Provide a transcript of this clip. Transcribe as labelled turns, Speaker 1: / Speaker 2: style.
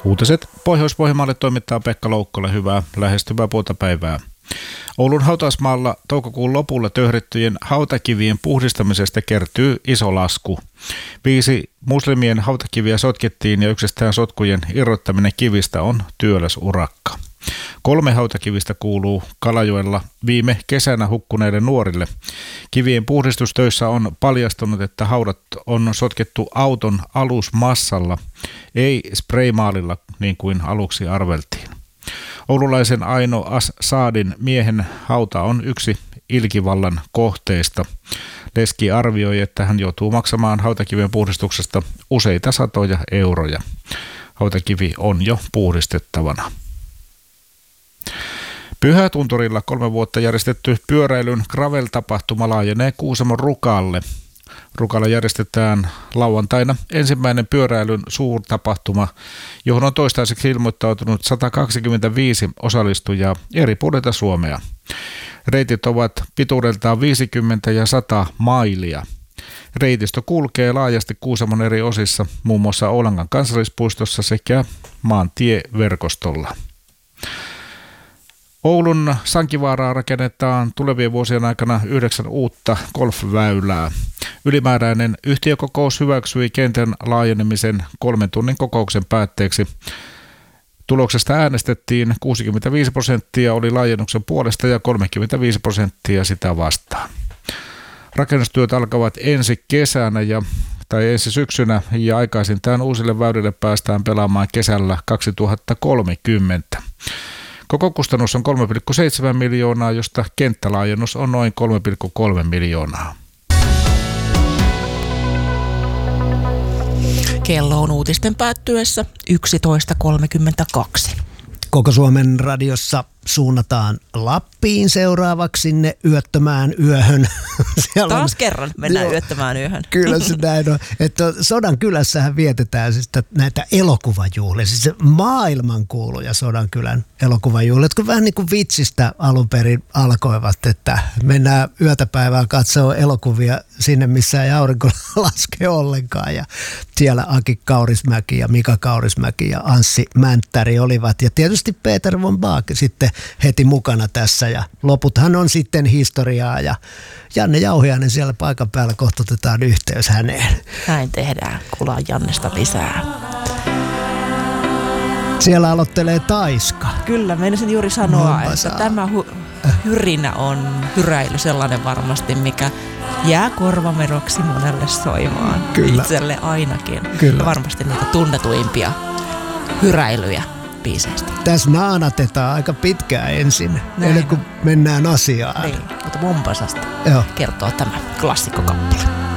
Speaker 1: Uutiset Pohjois-Pohjanmaalle toimittaa Pekka Loukkola. Hyvää lähestyvää puoltapäivää. Oulun hautausmaalla toukokuun lopulla töhrittyjen hautakivien puhdistamisesta kertyy iso lasku. 5 muslimien hautakiviä sotkettiin ja yksistään sotkujen irrottaminen kivistä on työläs urakka. 3 hautakivistä kuuluu Kalajoella viime kesänä hukkuneille nuorille. Kivien puhdistustöissä on paljastunut, että haudat on sotkettu auton alusmassalla, ei spraymaalilla niin kuin aluksi arveltiin. Oululaisen Aino As-Saadin miehen hauta on yksi ilkivallan kohteista. Leski arvioi, että hän joutuu maksamaan hautakivien puhdistuksesta useita satoja euroja. Hautakivi on jo puhdistettavana. Pyhätunturilla 3 vuotta järjestetty pyöräilyn gravel-tapahtuma laajenee Kuusamon Rukalle. Rukalla järjestetään lauantaina ensimmäinen pyöräilyn suurtapahtuma, johon on toistaiseksi ilmoittautunut 125 osallistujaa eri puolilta Suomea. Reitit ovat pituudeltaan 50 ja 100 mailia. Reitistö kulkee laajasti Kuusamon eri osissa, muun muassa Oulangan kansallispuistossa sekä maantieverkostolla. Oulun Sankivaaraan rakennetaan tulevien vuosien aikana 9 uutta golfväylää. Ylimääräinen yhtiökokous hyväksyi kentän laajenemisen 3 tunnin kokouksen päätteeksi. Tuloksesta äänestettiin 65% oli laajennuksen puolesta ja 35% sitä vastaan. Rakennustyöt alkavat ensi syksynä ja aikaisintaan uusille väylille päästään pelaamaan kesällä 2030. Koko kustannus on 3,7 miljoonaa, josta kenttälaajennus on noin 3,3 miljoonaa.
Speaker 2: Kello on uutisten päättyessä 11.32.
Speaker 3: Koko Suomen radiossa suunnataan Lappiin seuraavaksi sinne yöttömään yöhön.
Speaker 2: Taas kerran mennään yöttömään yöhön.
Speaker 3: Kyllä se näin on. Että Sodankylässähän vietetään siis näitä elokuvajuhlia, siis maailmankuuluja Sodankylän elokuvajuhlia, jotka vähän niin kuin vitsistä alun perin alkoivat, että mennään yötä päivää katsoa elokuvia sinne, missä ei aurinko laske ollenkaan. Ja siellä Aki Kaurismäki ja Mika Kaurismäki ja Anssi Mänttäri olivat. Ja tietysti Peter von Baak sitten heti mukana tässä ja loputhan on sitten historiaa ja Janne Jauhiainen siellä paikan päällä, kohtutetaan yhteys häneen.
Speaker 2: Näin tehdään, kuullaan Jannesta lisää.
Speaker 3: Siellä aloittelee Taiska.
Speaker 2: Kyllä, meinasin juuri sanoa, että tämä hyrinä on hyräily sellainen varmasti, mikä jää korvameroksi monelle soimaan.
Speaker 3: Kyllä.
Speaker 2: Itselle ainakin.
Speaker 3: Kyllä.
Speaker 2: Ja varmasti niitä tunnetuimpia hyräilyjä biiseistä.
Speaker 3: Tässä naanatetaan aika pitkään ensin, ennen kuin mennään asiaan.
Speaker 2: Niin, mutta Mombasasta
Speaker 3: Joo.
Speaker 2: kertoo tämä klassikkokappale.